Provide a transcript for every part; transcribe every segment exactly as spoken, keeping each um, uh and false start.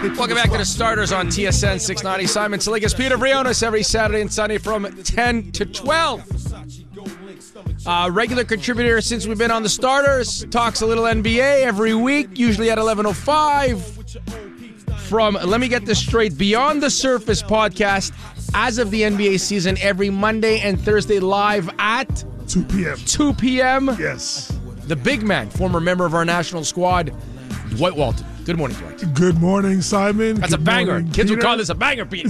Welcome back to the Starters on T S N six ninety. Simon Saligas, Peter Briones every Saturday and Sunday from ten to twelve. Uh, regular contributor since we've been on the Starters. Talks a little N B A every week, usually at eleven oh five. From, let me get this straight, Beyond the Surface podcast as of the N B A season every Monday and Thursday live at two p.m. two p.m. Yes. The big man, former member of our national squad, Dwight Walton. Good morning, Dwight. Good morning, Simon. That's Good a banger. morning, Kids Peter. would call this a banger, Pete.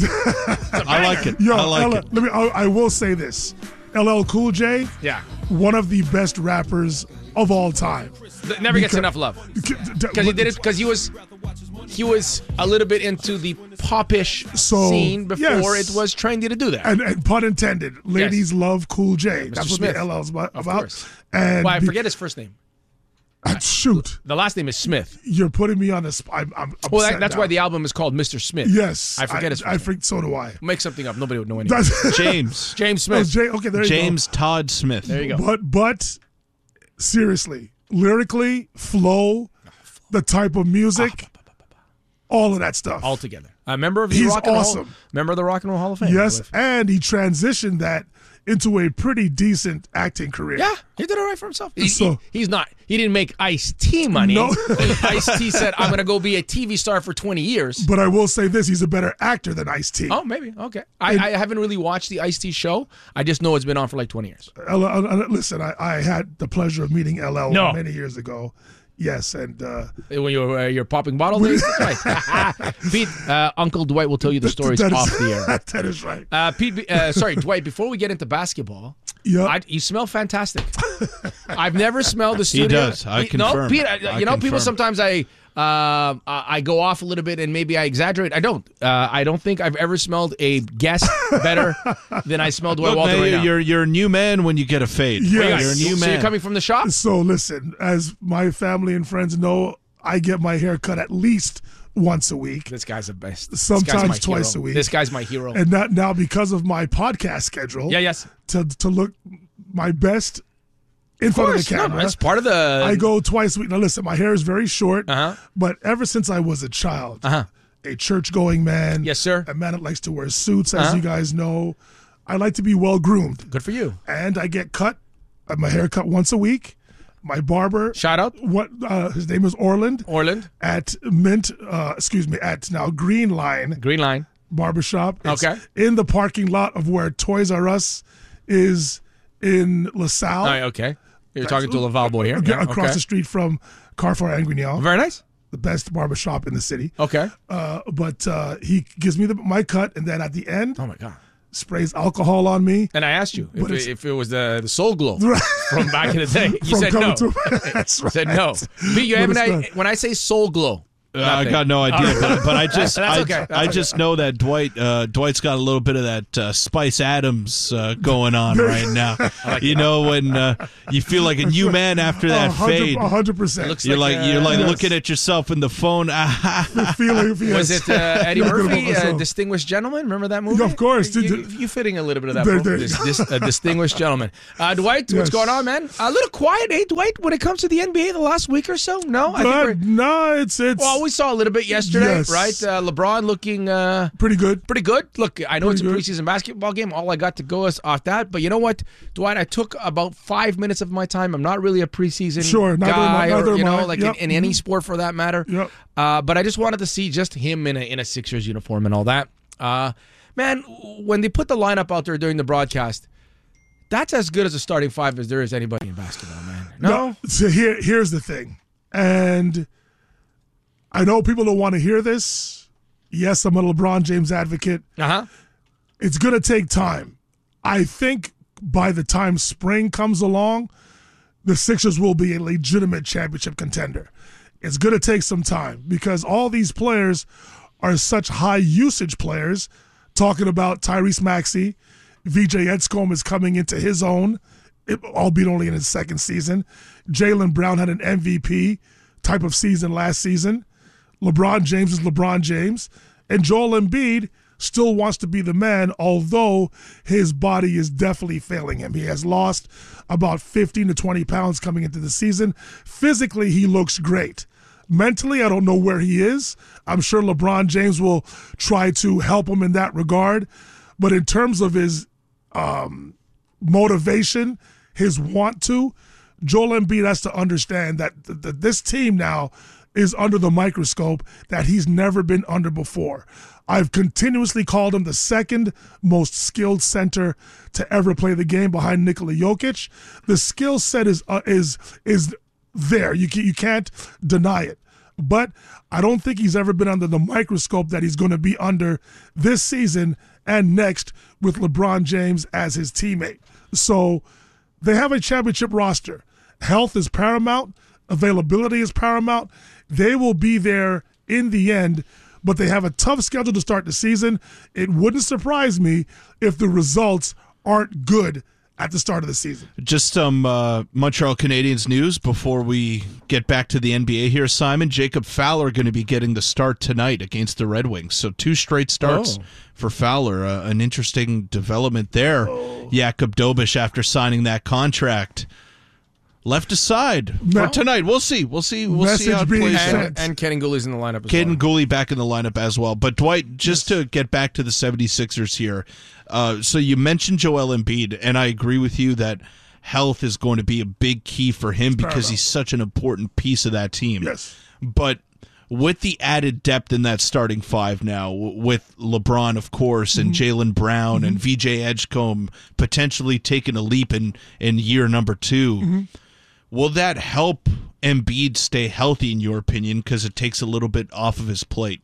I like it. Yo, I like L- it. Let me. I, I will say this: L L Cool J, Yeah. one of the best rappers of all time. Never gets Because- enough love. Because he did it because he was he was a little bit into the popish So, scene before yes. it was trendy to do that. And, and pun intended, ladies love Cool J. That's what Smith. the L L's about. Of course. And well, I be- forget his first name. uh, shoot, The last name is Smith. you're putting me on the spot. I'm, I'm upset Well, that, that's now. why the album is called Mister Smith. Yes, I forget his first I name. forget. So do I. Make something up. Nobody would know anyway. That's James. James Oh, Smith. J, okay, there you James Todd Smith. There you go. go. But but seriously, lyrically, flow, the type of music, all of that stuff. All together. A member of the He's Rock and Roll. awesome. Member of the Rock and Roll Hall of Fame. I Yes, believe. and he transitioned that into a pretty decent acting career. Yeah, he did all right for himself. He, So- he- he's not. He didn't make Ice-T money. No. Ice-T said, "I'm going to go be a T V star for twenty years." But I will say this: he's a better actor than Ice-T. Oh, maybe. Okay. I, I haven't really watched the Ice-T show. I just know it's been on for like twenty years. L- L- L- listen, I, I had the pleasure of meeting L L No. many years ago. Yes, and uh, When you're, uh, you're popping bottle days? Right. Pete, uh, Uncle Dwight will tell you the stories that is- off the air. that is right. Uh, Pete, uh, sorry, Dwight, before we get into basketball, Yeah. I, you smell fantastic. I've never smelled the studio. does. I He- confirm. No, Pete, I, I you know, people confirm. sometimes I uh, I I go off a little bit and maybe I exaggerate. I don't. Uh, I don't think I've ever smelled a guest better than I smell Dwight Look, Walton man, right now. you're you're a new man when you get a fade. Yes. You're a new so man. you're coming from the shop? So listen, as my family and friends know, I get my hair cut at least once a week. This guy's the best. This Sometimes guy's my twice hero. a week. This guy's my hero. And that now because of my podcast schedule. Yeah, yes. To to look my best in front of the No, camera. it's part of the. I go twice a week. Now listen, my hair is very short, Uh-huh. but ever since I was a child, Uh-huh. a church-going man, Yes, sir. a man that likes to wear suits, as Uh-huh. you guys know, I like to be well groomed, Good for you. and I get cut. uh, My hair cut once a week. My barber, Shout out, what uh, his name is Orland Orland. at Mint. Uh, excuse me, at now Green Line Green Line. Barbershop. It's Okay. in the parking lot of where Toys R Us is in LaSalle. All right, okay. You're talking to a Laval boy here. Ag- Yeah, across okay. the street from Carrefour and Grignard, Very nice. the best barbershop in the city. Okay. Uh, but uh, he gives me the, my cut, and then at the end, Oh my god. sprays alcohol on me. And I asked you if, But it's- it, if it was the, the Soul Glow Right. from back in the day. You From said coming no. to- That's You said right. no. Pete, you But haven't. it's I, not. when I say Soul Glow, Uh, I nothing. got no idea, but, but I just That's I, okay. That's I okay. just know that Dwight uh, Dwight's got a little bit of that uh, Spice Adams uh, going on right now. you know when uh, you feel like a new man after that A hundred- fade. a hundred percent. Looks You're like, like, you're like uh, looking at yourself in the phone. Feeling, Was yes. it uh, Eddie Feeling good Murphy, about uh, myself. Distinguished Gentleman? Remember that movie? Yeah, of course. You, Did- you, you fitting a little bit of that. There- There, there this, you this, uh, Distinguished Gentleman. Uh, Dwight, Yes. what's going on, man? A little quiet, eh, Dwight, when it comes to the N B A the last week or so? No? I think But we're, no, it's it's well, we saw a little bit yesterday, Yes. right? Uh, LeBron looking uh, pretty good. pretty good. Look, I know Pretty it's a good. preseason basketball game. All I got to go is off that. But you know what, Dwight? I took about five minutes of my time. I'm not really a preseason Sure, neither am I- guy, neither or am you know, I. like Yep. in, in any sport for that matter. Yep. Uh, but I just wanted to see just him in a in a Sixers uniform and all that. Uh, man, when they put the lineup out there during the broadcast, that's as good as a starting five as there is anybody in basketball, man. No, So here, here's the thing, and I know people don't want to hear this. Yes, I'm a LeBron James advocate. uh huh. It's going to take time. I think by the time spring comes along, the Sixers will be a legitimate championship contender. It's going to take some time because all these players are such high usage players. Talking about Tyrese Maxey, V J Edgecombe is coming into his own, albeit only in his second season. Jaylen Brown had an M V P type of season last season. LeBron James is LeBron James. And Joel Embiid still wants to be the man, although his body is definitely failing him. He has lost about fifteen to twenty pounds coming into the season. Physically, he looks great. mentally, I don't know where he is. I'm sure LeBron James will try to help him in that regard. But in terms of his um, motivation, his want to, Joel Embiid has to understand that th- th- this team now is under the microscope that he's never been under before. I've continuously called him the second most skilled center to ever play the game behind Nikola Jokic. The skill set is uh, is is there. You can, you can't deny it. But I don't think he's ever been under the microscope that he's going to be under this season and next with LeBron James as his teammate. So they have a championship roster. Health is paramount. Availability is paramount. They will be there in the end, but they have a tough schedule to start the season. It wouldn't surprise me if the results aren't good at the start of the season. Just some uh, Montreal Canadiens news before we get back to the N B A here, Simon. Jacob Fowler going to be getting the start tonight against the Red Wings. So two straight starts oh. for Fowler. Uh, an interesting development there. Oh. Jakub Dobiš, after signing that contract, left aside no. for tonight. We'll see. We'll see. We'll Message see how it plays and, out. And Kaden Guli's in the lineup as Kaden well. Guly back in the lineup as well. But Dwight, just yes. to get back to the seventy-sixers here, uh, so you mentioned Joel Embiid, and I agree with you that health is going to be a big key for him because Paramount. He's such an important piece of that team. Yes. But with the added depth in that starting five now, with LeBron, of course, and mm-hmm. Jaylen Brown mm-hmm. and V J Edgecombe potentially taking a leap in, in year number two, mm-hmm. will that help Embiid stay healthy, in your opinion, because it takes a little bit off of his plate?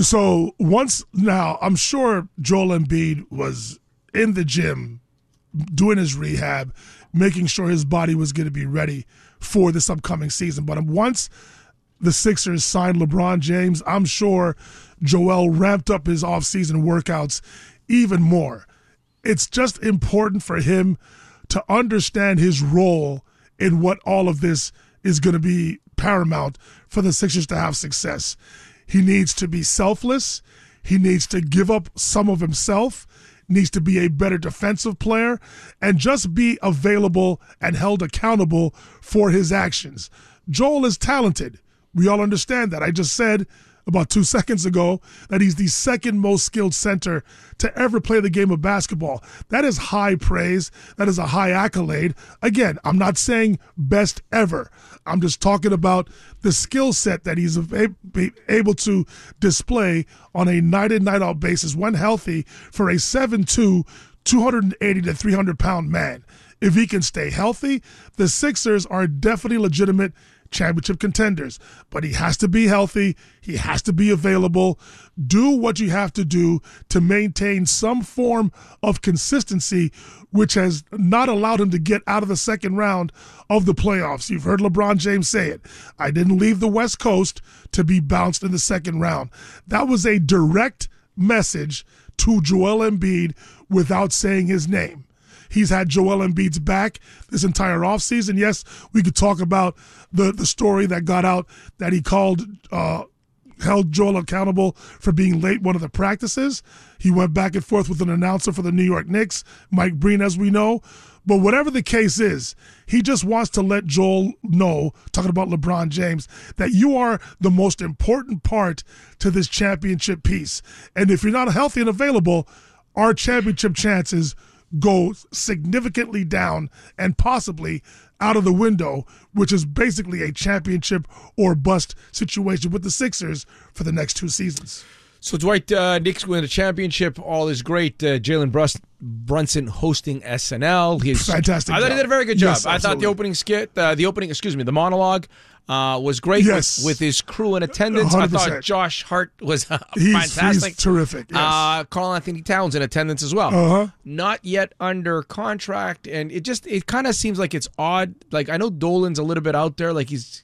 So once now, I'm sure Joel Embiid was in the gym doing his rehab, making sure his body was going to be ready for this upcoming season. But once the Sixers signed LeBron James, I'm sure Joel ramped up his offseason workouts even more. It's just important for him to understand his role in what all of this is going to be paramount for the Sixers to have success. He needs to be selfless. He needs to give up some of himself, needs to be a better defensive player, and just be available and held accountable for his actions. Joel is talented. We all understand that. I just said about two seconds ago that he's the second most skilled center to ever play the game of basketball. That is high praise. That is a high accolade. Again, I'm not saying best ever. I'm just talking about the skill set that he's able to display on a night in, night out basis when healthy for a seven two, two eighty to three hundred pound man. If he can stay healthy, the Sixers are definitely legitimate championship contenders, but he has to be healthy. He has to be available. Do what you have to do to maintain some form of consistency, which has not allowed him to get out of the second round of the playoffs. You've heard LeBron James say it. I didn't leave the West Coast to be bounced in the second round. That was a direct message to Joel Embiid without saying his name. He's had Joel Embiid's back this entire offseason. Yes, we could talk about the, the story that got out that he called, uh, held Joel accountable for being late one of the practices. He went back and forth with an announcer for the New York Knicks, Mike Breen, as we know. But whatever the case is, he just wants to let Joel know, talking about LeBron James, that you are the most important part to this championship piece. And if you're not healthy and available, our championship chances go significantly down and possibly out of the window, which is basically a championship or bust situation with the Sixers for the next two seasons. So Dwight, uh, Knicks win the championship. All is great. Uh, Jalen Brus- Brunson hosting S N L. He's fantastic. I thought job. he did a very good job. Yes, I thought the opening skit, uh, the opening, excuse me, the monologue uh, was great yes. with, with his crew in attendance. one hundred percent. I thought Josh Hart was uh, he's, fantastic. He's terrific. Yes. Uh, Karl Anthony Towns in attendance as well. Uh-huh. Not yet under contract, and it just it kind of seems like it's odd. Like I know Dolan's a little bit out there, like he's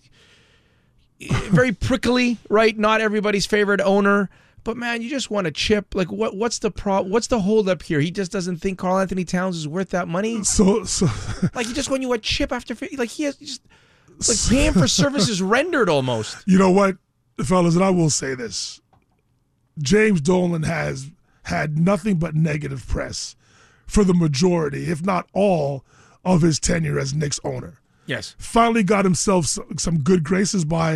very prickly, right? Not everybody's favorite owner. But man, you just want to chip. Like, what? What's the pro? What's the holdup here? He just doesn't think Karl Anthony Towns is worth that money. So, so like, he just want you a chip after. Like, he has just like paying for services rendered almost. You know what, fellas, and I will say this: James Dolan has had nothing but negative press for the majority, if not all, of his tenure as Knicks owner. Yes, finally got himself some, some good graces by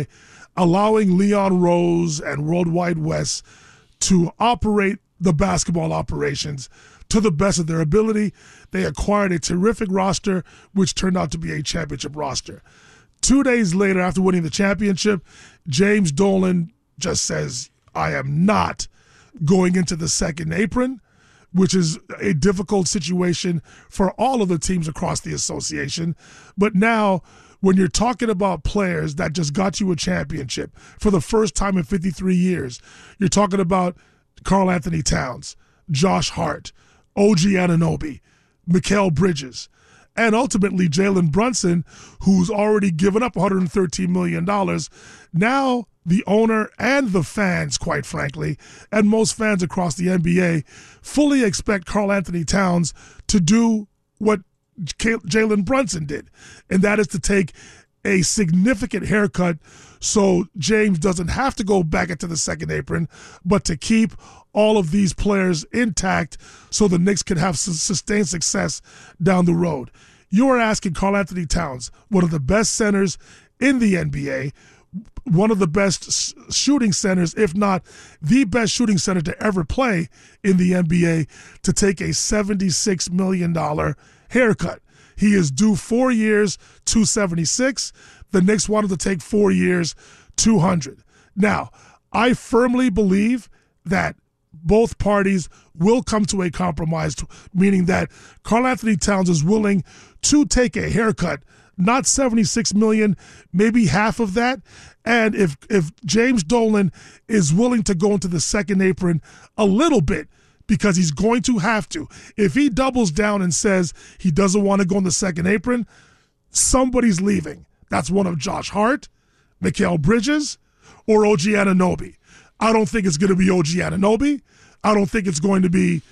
allowing Leon Rose and Worldwide Wes to operate the basketball operations to the best of their ability. They acquired a terrific roster, which turned out to be a championship roster. Two days later, after winning the championship, James Dolan just says, I am not going into the second apron, which is a difficult situation for all of the teams across the association. But now, when you're talking about players that just got you a championship for the first time in fifty-three years, you're talking about Karl Anthony Towns, Josh Hart, O G Anunoby, Mikal Bridges, and ultimately Jalen Brunson, who's already given up one hundred thirteen million dollars. Now the owner and the fans, quite frankly, and most fans across the N B A fully expect Karl Anthony Towns to do what Jalen Brunson did, and that is to take a significant haircut so James doesn't have to go back into the second apron, but to keep all of these players intact so the Knicks can have sustained success down the road. You are asking Karl Anthony Towns, one of the best centers in the N B A, one of the best shooting centers, if not the best shooting center to ever play in the N B A, to take a seventy-six million dollars haircut. He is due four years, two seventy-six. The Knicks wanted to take four years, two hundred. Now, I firmly believe that both parties will come to a compromise, meaning that Karl Anthony Towns is willing to take a haircut, not seventy-six million dollars, maybe half of that. And if if James Dolan is willing to go into the second apron a little bit, because he's going to have to. If he doubles down and says he doesn't want to go in the second apron, somebody's leaving. That's one of Josh Hart, Mikal Bridges, or O G Anunoby. I don't think it's going to be O G Anunoby. I don't think it's going to be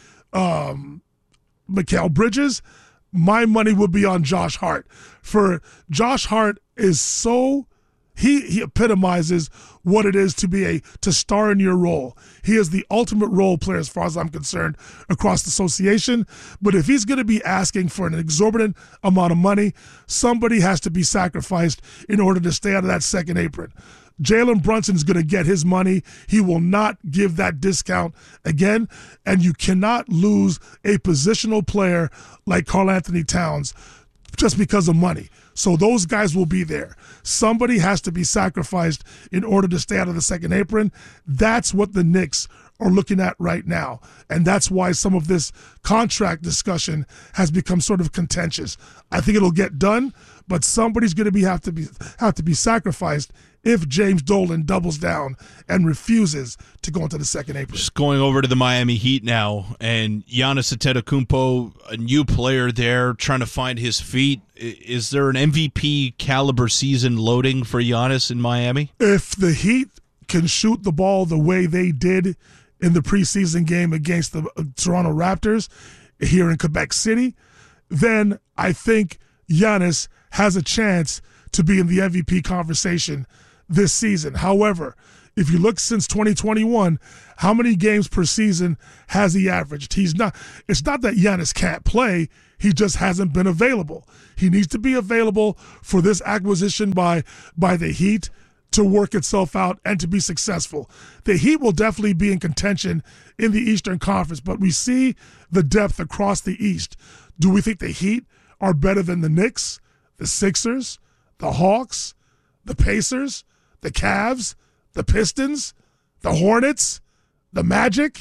um, Mikal Bridges. My money would be on Josh Hart. For Josh Hart is so... He he epitomizes what it is to be a to star in your role. He is the ultimate role player as far as I'm concerned across the association. But if he's going to be asking for an exorbitant amount of money, somebody has to be sacrificed in order to stay out of that second apron. Jalen Brunson is going to get his money. He will not give that discount again. And you cannot lose a positional player like Karl Anthony Towns just because of money. So those guys will be there. Somebody has to be sacrificed in order to stay out of the second apron. That's what the Knicks are looking at right now. And that's why some of this contract discussion has become sort of contentious. I think it'll get done, but somebody's going to be have to be have to be sacrificed if James Dolan doubles down and refuses to go into the second apron. Just going over to the Miami Heat now, and Giannis Antetokounmpo, a new player there, trying to find his feet. Is there an M V P caliber season loading for Giannis in Miami? If the Heat can shoot the ball the way they did in the preseason game against the Toronto Raptors here in Quebec City, then I think Giannis has a chance to be in the M V P conversation this season. However, if you look since twenty twenty-one, how many games per season has he averaged? He's not. It's not that Giannis can't play. He just hasn't been available. He needs to be available for this acquisition by by the Heat to work itself out and to be successful. The Heat will definitely be in contention in the Eastern Conference, but we see the depth across the East. Do we think the Heat are better than the Knicks, the Sixers, the Hawks, the Pacers, the Cavs, the Pistons, the Hornets, the Magic?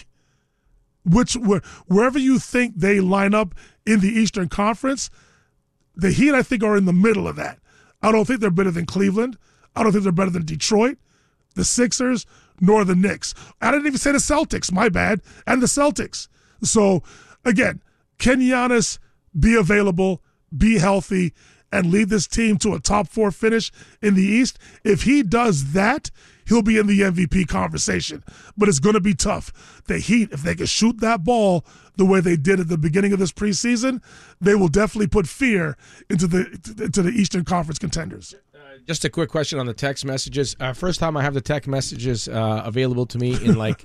Which wherever you think they line up in the Eastern Conference, the Heat, I think, are in the middle of that. I don't think they're better than Cleveland. I don't think they're better than Detroit, the Sixers, nor the Knicks. I didn't even say the Celtics, my bad, and the Celtics. So, again, can Giannis be available, be healthy, and lead this team to a top four finish in the East? If he does that, he'll be in the M V P conversation. But it's going to be tough. The Heat, if they can shoot that ball the way they did at the beginning of this preseason, they will definitely put fear into the into the Eastern Conference contenders. Just a quick question on the text messages. Uh, first time I have the text messages uh, available to me in like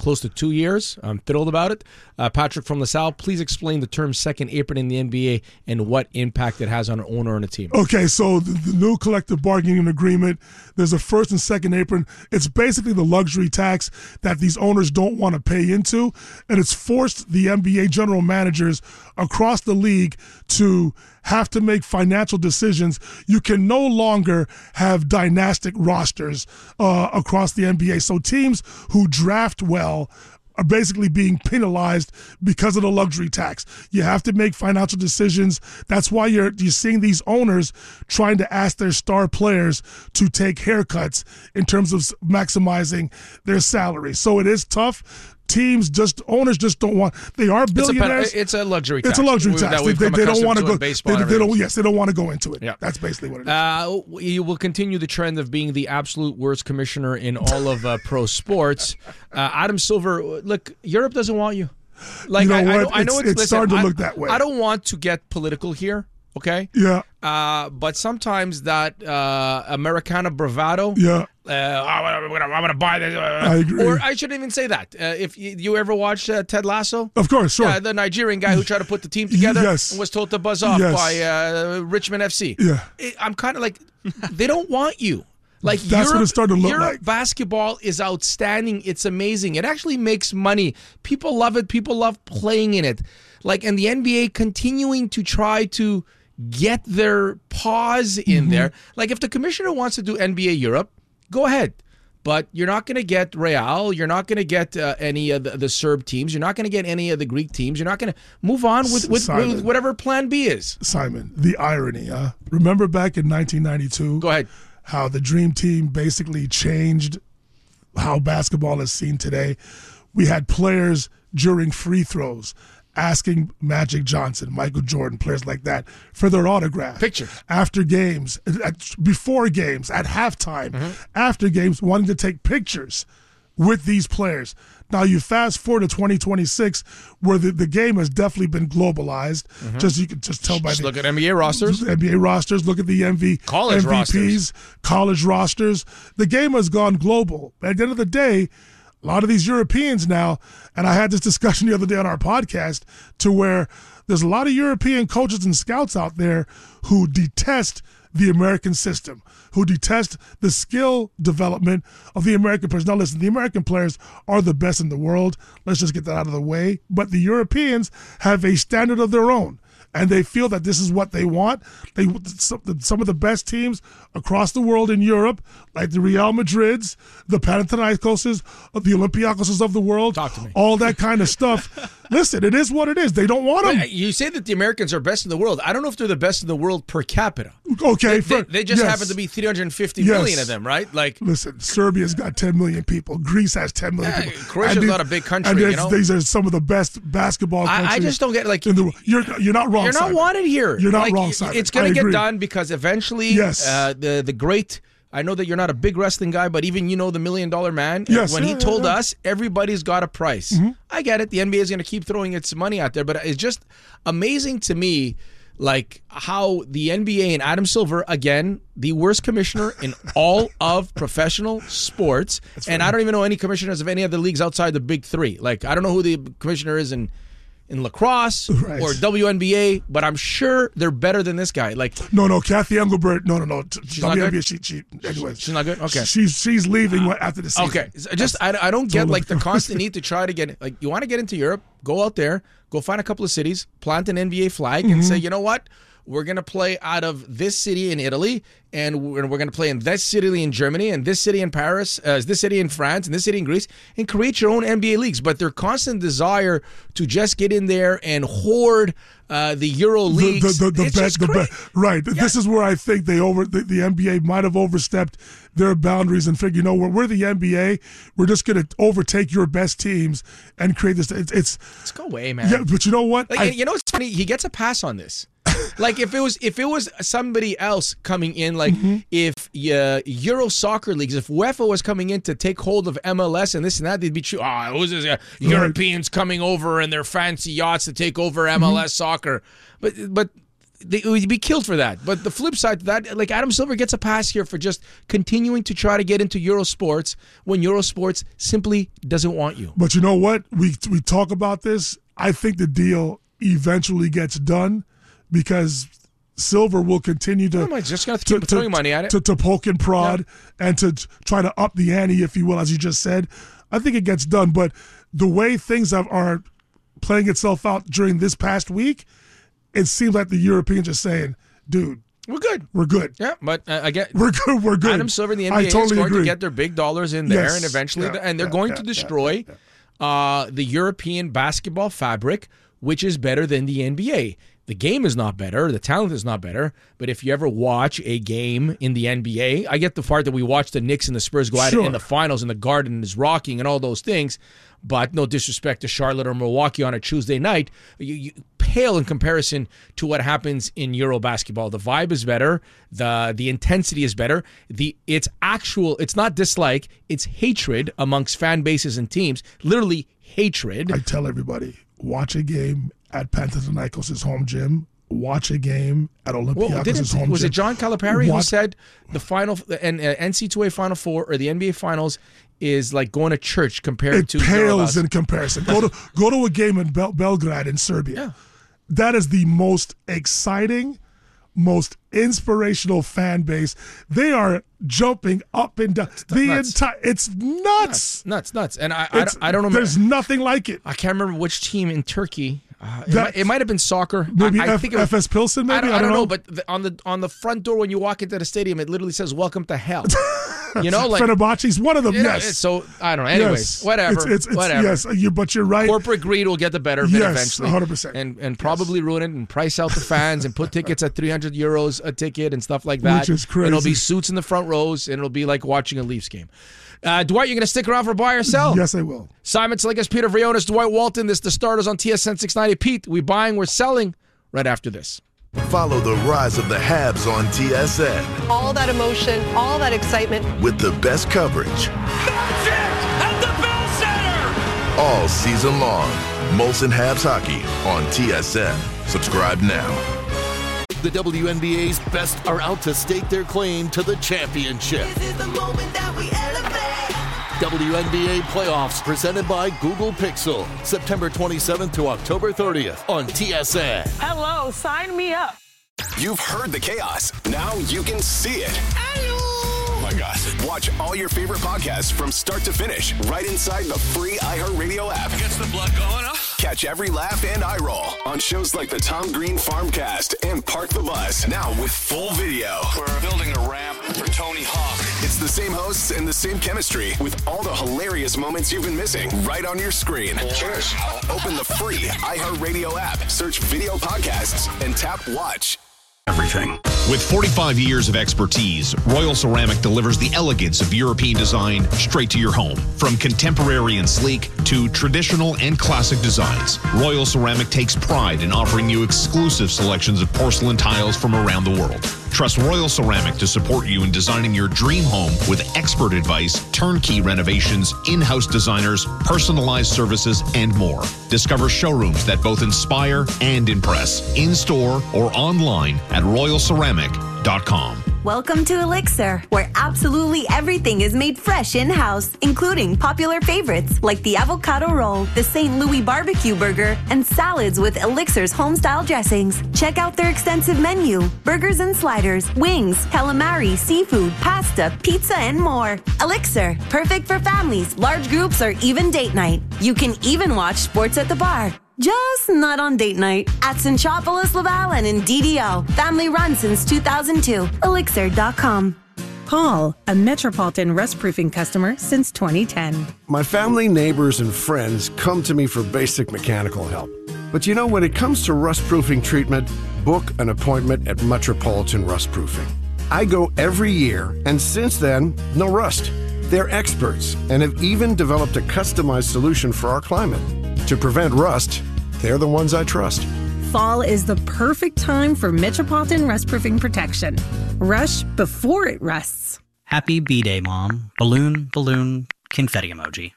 close to two years. I'm thrilled about it. Uh, Patrick from LaSalle, please explain the term second apron in the N B A and what impact it has on an owner and a team. Okay, so the, the new collective bargaining agreement, there's a first and second apron. It's basically the luxury tax that these owners don't want to pay into, and it's forced the N B A general managers across the league to have to make financial decisions. You can no longer have dynastic rosters uh, across the N B A. So teams who draft well are basically being penalized because of the luxury tax. You have to make financial decisions. That's why you're you're seeing these owners trying to ask their star players to take haircuts in terms of maximizing their salary. So it is tough. Teams just owners just don't want. They are billionaires. It's a, it's a luxury tax. It's a luxury tax. They, they, they don't want to go. They, they don't. Yes, they don't want to go into it. Yeah. That's basically what it is. Uh, you will continue the trend of being the absolute worst commissioner in all of uh, pro sports. Uh, Adam Silver, look, Europe doesn't want you. Like you know I, what? I know, I know it's, it's, it's listen, starting to I, look that way. I don't want to get political here. Okay. Yeah. Uh, but sometimes that uh, Americana bravado. Yeah. Uh, I'm gonna, I'm gonna buy this. Uh, I agree. Or I shouldn't even say that. Uh, if you, you ever watched uh, Ted Lasso, of course, sure. Yeah, the Nigerian guy who tried to put the team together yes. and was told to buzz off yes. by uh, Richmond F C. Yeah. It, I'm kind of like, they don't want you. Like That's Europe, what it's starting to look Europe like. Basketball is outstanding. It's amazing. It actually makes money. People love it. People love playing in it. Like, and the N B A continuing to try to get their paws in mm-hmm. there. Like, if the commissioner wants to do N B A Europe, go ahead. But you're not going to get Real. You're not going to get uh, any of the, the Serb teams. You're not going to get any of the Greek teams. You're not going to move on with, with, with whatever plan B is. Simon, the irony, huh? Remember back in nineteen ninety-two? Go ahead. How the Dream Team basically changed how basketball is seen today. We had players during free throws asking Magic Johnson, Michael Jordan, players like that, for their autograph. Pictures. After games, at, before games, at halftime, mm-hmm. after games, wanting to take pictures with these players. Now you fast forward to twenty twenty-six, where the, the game has definitely been globalized. Mm-hmm. Just you can just tell by just the look at N B A rosters, N B A rosters. Look at the M V college M V Ps, rosters. college rosters. The game has gone global. At the end of the day, a lot of these Europeans now, and I had this discussion the other day on our podcast, to where there's a lot of European coaches and scouts out there who detest the American system, who detest the skill development of the American players. Now listen, the American players are the best in the world. Let's just get that out of the way. But the Europeans have a standard of their own, and they feel that this is what they want. They some of the best teams across the world in Europe, like the Real Madrids, the Panathinaikoses, the Olympiakoses of the world, Talk to me. all that kind of stuff. Listen, it is what it is. They don't want them. You say that the Americans are best in the world. I don't know if they're the best in the world per capita. Okay, they, for, they, they just yes. happen to be three hundred fifty yes. million of them, right? Like, listen, Serbia's got ten million people. Greece has ten million yeah, people. Croatia's these, not a big country. And you know? these are some of the best basketball countries. I, I just don't get like in the world. You're you're not wrong. You're not Simon. wanted here. You're not like, wrong, Simon. It's going to get agree. done because eventually, yes. uh, the the great. I know that you're not a big wrestling guy, but even you know the Million Dollar Man. Yes. When yeah, he told yeah, yeah. us everybody's got a price. Mm-hmm. I get it. The N B A is going to keep throwing its money out there, but it's just amazing to me, like how the N B A and Adam Silver, again, the worst commissioner in all of professional sports, That's and funny. I don't even know any commissioners of any other leagues outside the big three. Like I don't know who the commissioner is in. in lacrosse right. or W N B A, but I'm sure they're better than this guy. Like no, no, Kathy Engelbert, no, no, no. She's W N B A, not good? she, she, anyways, she's not good. Okay, she's she's leaving uh, after the season. Okay, just I, I don't get like the constant need to try to get like you want to get into Europe, go out there, go find a couple of cities, plant an N B A flag, mm-hmm. and say, you know what? We're going to play out of this city in Italy, and we're, we're going to play in this city in Germany, and this city in Paris, uh, this city in France, and this city in Greece, and create your own N B A leagues. But their constant desire to just get in there and hoard uh, the Euro leagues, the, the, the, it's the, just the, great. the, right. Yeah. This is where I think they over the, the N B A might have overstepped their boundaries and figured, you know, we're, we're the N B A. We're just going to overtake your best teams and create this. It's, it's let's go away, man. Yeah, but you know what? Like, I, you know what's funny? He gets a pass on this. Like if it was if it was somebody else coming in, like mm-hmm. if uh, Euro soccer leagues, if UEFA was coming in to take hold of M L S and this and that, they'd be true. Oh, who's this? Uh, Europeans coming over in their fancy yachts to take over M L S mm-hmm. soccer. But but they would be killed for that. But the flip side to that, like Adam Silver gets a pass here for just continuing to try to get into Eurosports when Eurosports simply doesn't want you. But you know what? We we talk about this. I think the deal eventually gets done because Silver will continue to I'm just going to keep throwing money at it. To, to poke and prod yeah. and to try to up the ante, if you will, as you just said. I think it gets done. But the way things have, are playing itself out during this past week, it seems like the Europeans are saying, dude, we're good. We're good. Yeah, but uh, again, we're good. We're good. Adam Silver and the N B A totally is going agree. to get their big dollars in there, yes. and eventually, yeah, and they're yeah, going yeah, to destroy yeah, yeah. Uh, the European basketball fabric, which is better than the N B A. The game is not better. The talent is not better. But if you ever watch a game in the N B A, I get the part that we watch the Knicks and the Spurs go at sure. it in the finals and the Garden is rocking and all those things. But no disrespect to Charlotte or Milwaukee on a Tuesday night, you, you pale in comparison to what happens in Euro basketball. The vibe is better. The the intensity is better. The It's actual, it's not dislike, it's hatred amongst fan bases and teams. Literally hatred. I tell everybody, watch a game at Panathinaikos' home gym. Watch a game at Olympiacos' well, home was gym. it John Calipari watch, who said the final and uh, N C double A Final Four or the N B A Finals is like going to church compared it to it pales Eurobas. in comparison. Go to go to a game in Bel- Belgrade in Serbia. Yeah. That is the most exciting, most inspirational fan base. They are jumping up and down. The entire it's nuts. nuts, nuts, nuts. And I, I, don't, I don't know. There's nothing like it. I can't remember which team in Turkey. Uh, it, That- might, it might have been soccer. Maybe I, I F- think it was, F S Pilsen. Maybe I don't, I I don't don't know. know. But the, on the on the front door when you walk into the stadium, it literally says "Welcome to Hell." You know, like Fenerbahce's one of them. you know, yes. So I don't know. Anyways, yes. whatever. It's, it's, it's, whatever. Yes, you, but you're right. Corporate greed will get the better of it Yes, eventually. one hundred percent. And and probably yes. ruin it and price out the fans and put tickets at three hundred euros a ticket and stuff like that. Which is crazy. And it'll be suits in the front rows and it'll be like watching a Leafs game. Uh, Dwight, you're going to stick around for buy or sell? Yes, I will. Simon Saligas, Peter Vrionis, Dwight Walton. This is the starters on T S N six ninety. Pete, we buying, we're selling right after this. Follow the rise of the Habs on T S N. All that emotion, all that excitement. With the best coverage. That's it! At the Bell Center! All season long. Molson Habs Hockey on T S N. Subscribe now. The W N B A's best are out to stake their claim to the championship. This is the moment that we elevate. W N B A playoffs presented by Google Pixel. September twenty-seventh to October thirtieth on T S N. Hello, sign me up. You've heard the chaos. Now you can see it. Hello. Oh my God. Watch all your favorite podcasts from start to finish right inside the free iHeartRadio app. Gets the blood going, huh? Catch every laugh and eye roll on shows like the Tom Green Farmcast and Park the Bus. Now with full video. We're building a ramp for Tony Hawk. It's the same hosts and the same chemistry with all the hilarious moments you've been missing right on your screen. Cheers. Open the free iHeartRadio app, search video podcasts, and tap watch. Everything. With forty-five years of expertise, Royal Ceramic delivers the elegance of European design straight to your home. From contemporary and sleek to traditional and classic designs, Royal Ceramic takes pride in offering you exclusive selections of porcelain tiles from around the world. Trust Royal Ceramic to support you in designing your dream home with expert advice, turnkey renovations, in-house designers, personalized services, and more. Discover showrooms that both inspire and impress, in-store or online at royal ceramic dot com. Welcome to Elixir, where absolutely everything is made fresh in-house, including popular favorites like the avocado roll, the Saint Louis barbecue burger, and salads with Elixir's home-style dressings. Check out their extensive menu: burgers and sliders, wings, calamari, seafood, pasta, pizza, and more. Elixir, perfect for families, large groups, or even date night. You can even watch sports at the bar. Just not on date night. At Centropolis, Laval, and in D D O. Family run since two thousand two. Elixir dot com. Paul, a Metropolitan Rust Proofing customer since twenty ten. My family, neighbors, and friends come to me for basic mechanical help. But you know, when it comes to rust proofing treatment, book an appointment at Metropolitan Rust Proofing. I go every year, and since then, no rust. They're experts and have even developed a customized solution for our climate. To prevent rust, they're the ones I trust. Fall is the perfect time for Metropolitan Rust Proofing protection. Rush before it rusts. Happy B-Day, Mom. Balloon, balloon, confetti emoji.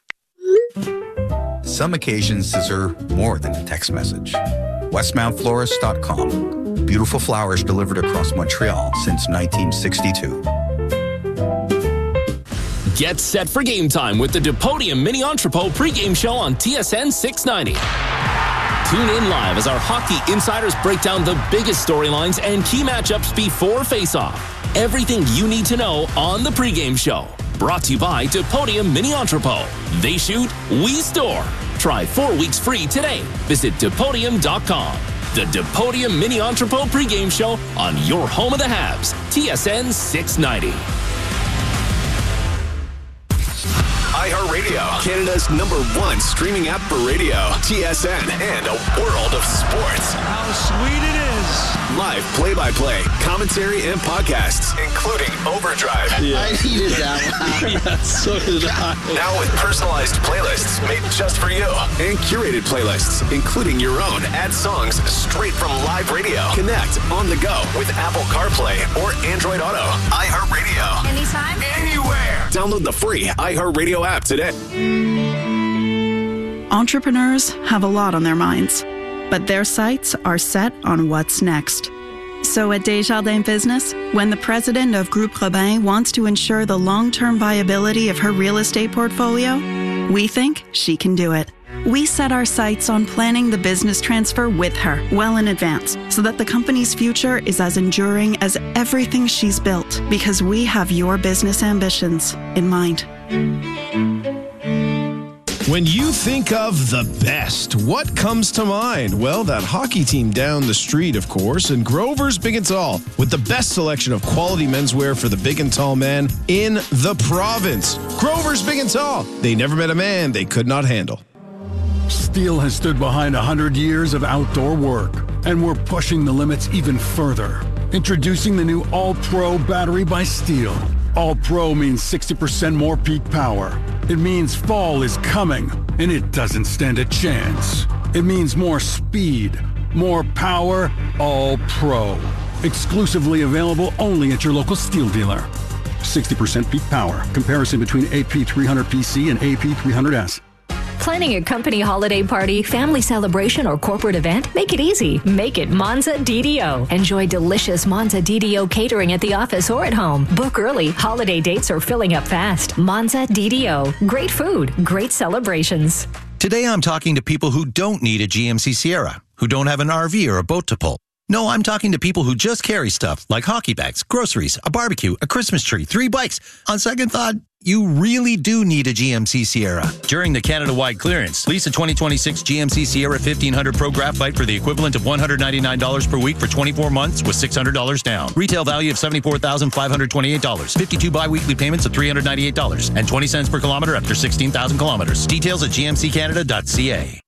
Some occasions deserve more than a text message. Westmount Florist dot com. most beautiful flowers delivered across Montreal since nineteen sixty-two. Get set for game time with the Depodium Mini Entrepot pregame show on T S N six ninety. Tune in live as our hockey insiders break down the biggest storylines and key matchups before face-off. Everything you need to know on the pregame show. Brought to you by Depodium Mini Entrepot. They shoot, we store. Try four weeks free today. Visit Depodium dot com. The Depodium Mini Entrepot pregame show on your home of the Habs, T S N six ninety. iHeartRadio, Canada's number one streaming app for radio, T S N, and a world of sports. How sweet it is. Live play-by-play, commentary, and podcasts, including Overdrive. Yeah. I needed that one. Yeah, so did I. Now with personalized playlists made just for you. And curated playlists, including your own. Add songs straight from live radio. Connect on the go with Apple CarPlay or Android Auto. iHeartRadio. Anytime, anywhere. Download the free iHeartRadio app today. Entrepreneurs have a lot on their minds, but their sights are set on what's next. So at Desjardins Business, when the president of Groupe Robin wants to ensure the long-term viability of her real estate portfolio, we think she can do it. We set our sights on planning the business transfer with her well in advance so that the company's future is as enduring as everything she's built, because we have your business ambitions in mind. When you think of the best, what comes to mind? Well, that hockey team down the street, of course, and Grover's Big and Tall, with the best selection of quality menswear for the big and tall man in the province. Grover's Big and Tall. They never met a man they could not handle. Steel has stood behind one hundred years of outdoor work, and we're pushing the limits even further. Introducing the new All-Pro battery by Steel. All-Pro means sixty percent more peak power. It means fall is coming, and it doesn't stand a chance. It means more speed, more power, All-Pro. Exclusively available only at your local Steel dealer. sixty percent peak power. Comparison between A P three hundred P C and A P three hundred S. Planning a company holiday party, family celebration, or corporate event? Make it easy. Make it Monza D D O. Enjoy delicious Monza D D O catering at the office or at home. Book early. Holiday dates are filling up fast. Monza D D O. Great food, great celebrations. Today I'm talking to people who don't need a G M C Sierra, who don't have an R V or a boat to pull. No, I'm talking to people who just carry stuff like hockey bags, groceries, a barbecue, a Christmas tree, three bikes. On second thought, you really do need a G M C Sierra. During the Canada-wide clearance, lease a twenty twenty-six G M C Sierra fifteen hundred Pro Graphite for the equivalent of one hundred ninety-nine dollars per week for twenty-four months with six hundred dollars down. Retail value of seventy-four thousand five hundred twenty-eight dollars. fifty-two bi-weekly payments of three hundred ninety-eight dollars and twenty cents per kilometer after sixteen thousand kilometers. Details at g m c canada dot c a.